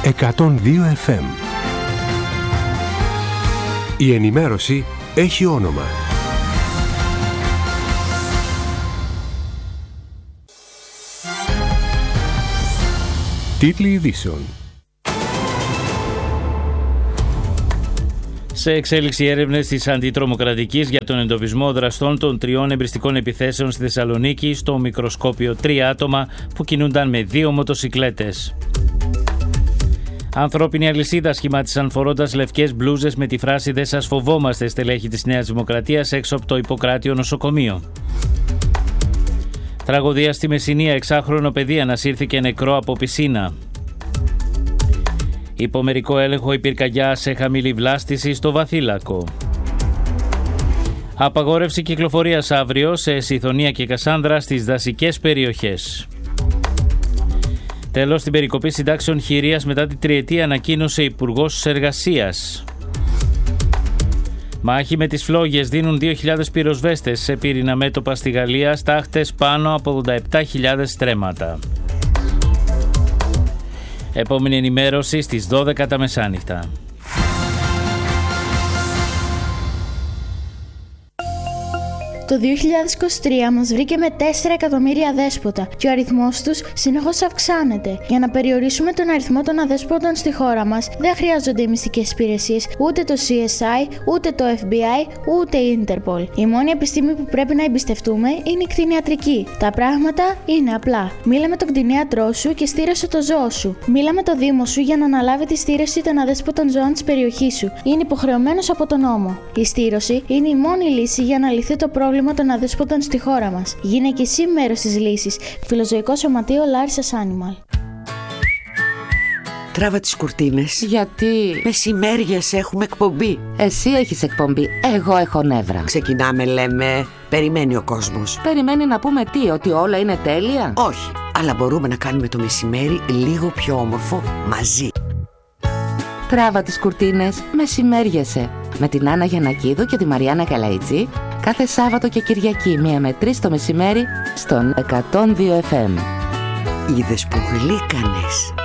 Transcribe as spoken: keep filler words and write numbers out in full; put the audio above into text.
εκατόν δύο εφ εμ. Η ενημέρωση έχει όνομα. Τίτλοι ειδήσεων. Σε εξέλιξη έρευνες της Αντιτρομοκρατικής για τον εντοπισμό δραστών των τριών εμπριστικών επιθέσεων στη Θεσσαλονίκη, στο μικροσκόπιο τρία άτομα που κινούνταν με δύο μοτοσικλέτες. Ανθρώπινη αλυσίδα σχημάτισαν φορώντας λευκές μπλούζες με τη φράση «Δεν σας φοβόμαστε» στελέχη της Νέας Δημοκρατίας έξω από το Ιπποκράτιο νοσοκομείο. Τραγωδία στη Μεσσηνία, εξάχρονο παιδί ανασύρθηκε νεκρό από πισίνα. Υπομερικό έλεγχο η πυρκαγιά σε χαμηλή βλάστηση στο Βαθύλακο. Απαγόρευση κυκλοφορίας αύριο σε Σιθωνία και Κασάνδρα στις δασικές περιοχές. Τέλος, την περικοπή συντάξεων χειρίας μετά την τριετία ανακοίνωσε Υπουργός Εργασίας. Μάχη με τις φλόγες, δίνουν δύο χιλιάδες πυροσβέστες σε πύρινα μέτωπα στη Γαλλία, στάχτες πάνω από ογδόντα επτά χιλιάδες στρέμματα. Επόμενη ενημέρωση στις δώδεκα τα μεσάνυχτα. Το δύο χιλιάδες είκοσι τρία μας βρήκε με τέσσερα εκατομμύρια αδέσποτα και ο αριθμός τους συνεχώς αυξάνεται. Για να περιορίσουμε τον αριθμό των αδέσποτων στη χώρα μας, δεν χρειάζονται οι μυστικές υπηρεσίες, ούτε το σι ες άι, ούτε το εφ μπι άι, ούτε η Interpol. Η μόνη επιστήμη που πρέπει να εμπιστευτούμε είναι η κτηνιατρική. Τα πράγματα είναι απλά. Μίλα με τον κτηνίατρό σου και στήρωσε το ζώο σου. Μίλα με το δήμο σου για να αναλάβει τη στήρωση των αδέσποτων ζώων της περιοχής σου. Είναι υποχρεωμένος από τον νόμο. Η στήρωση είναι η μόνη λύση για να λυθεί το πρόβλημα των αδέσποτων στη χώρα μας. Γίνε και εσύ μέρος της λύσης. Φιλοζωικό Σωματείο Λάρισας Animal. Τράβα τις κουρτίνες. Γιατί? Μεσημέριες έχουμε εκπομπή. Εσύ έχεις εκπομπή, εγώ έχω νεύρα. Ξεκινάμε, λέμε. Περιμένει ο κόσμος. Περιμένει να πούμε τι, ότι όλα είναι τέλεια? Όχι, αλλά μπορούμε να κάνουμε το μεσημέρι λίγο πιο όμορφο μαζί. Τράβα τις κουρτίνες, μεσημέριεσαι. Με την Άννα Γιαννακίδου και τη Μαριάννα Καλαϊτζή, κάθε Σάββατο και Κυριακή μία με τρεις το μεσημέρι στον εκατόν δύο εφ εμ. Είδες που γλύκανες.